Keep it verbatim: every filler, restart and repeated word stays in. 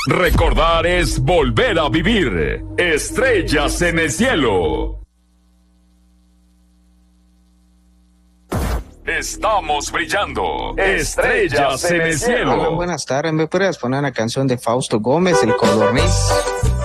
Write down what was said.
Recordar es volver a vivir. Estrellas en el cielo. Estamos brillando. Estrellas en el cielo. Hola, buenas tardes. ¿Me podrías poner una canción de Fausto Gómez, El Codorniz?